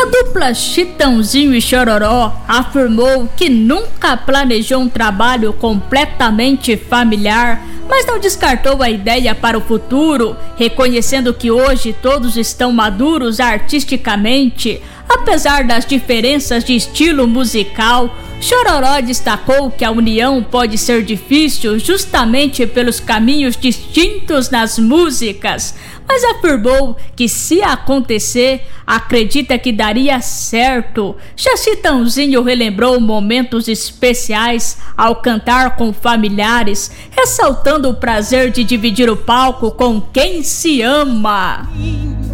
A dupla Chitãozinho e Chororó afirmou que nunca planejou um trabalho completamente familiar, mas não descartou a ideia para o futuro, reconhecendo que hoje todos estão maduros artisticamente. Apesar das diferenças de estilo musical, Chororó destacou que a união pode ser difícil justamente pelos caminhos distintos nas músicas, mas afirmou que, se acontecer, acredita que daria certo. Já Chitãozinho relembrou momentos especiais ao cantar com familiares, ressaltando o prazer de dividir o palco com quem se ama.